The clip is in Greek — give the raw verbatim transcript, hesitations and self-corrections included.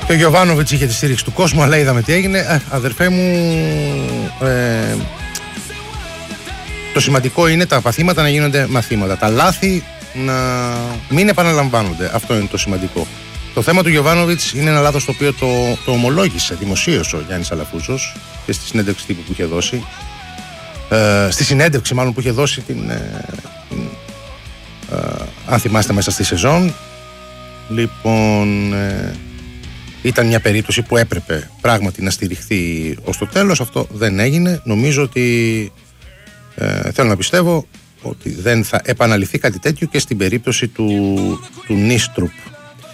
Και ο Γιοβάνοβιτς είχε τη στήριξη του κόσμου, αλλά είδαμε τι έγινε. Ε, αδερφέ μου, ε, το σημαντικό είναι τα παθήματα να γίνονται μαθήματα. Τα λάθη να μην επαναλαμβάνονται. Αυτό είναι το σημαντικό. Το θέμα του Γιοβάνοβιτς είναι ένα λάθος το οποίο το, το ομολόγησε δημοσίως ο Γιάννης Αλαφούζος και στη συνέντευξη τύπου που είχε δώσει. Ε, στη συνέντευξη μάλλον που είχε δώσει την, ε, την ε, αν θυμάστε, μέσα στη σεζόν. Λοιπόν, ε, ήταν μια περίπτωση που έπρεπε πράγματι να στηριχθεί ως το τέλος. Αυτό δεν έγινε. Νομίζω ότι ε, θέλω να πιστεύω ότι δεν θα επαναληφθεί κάτι τέτοιο και στην περίπτωση του, του Νίστρουπ.